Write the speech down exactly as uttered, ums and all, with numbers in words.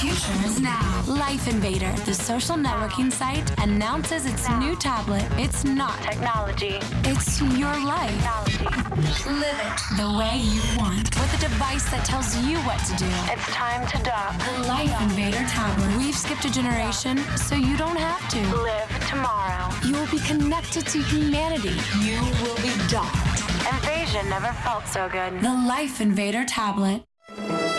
future is now. Life Invader, the social networking site, announces its new tablet. It's not technology. It's your life. Technology. Live it the way you want. With a device that tells you what to do. It's time to dock. The Life Invader tablet. We've skipped a generation, so you don't have to. Live tomorrow. You will be connected to humanity. You will be docked. Invasion never felt so good. The Life Invader tablet.